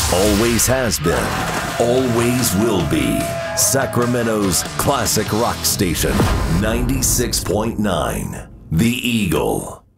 Always has been, always will be. Sacramento's classic rock station, 96.9, The Eagle.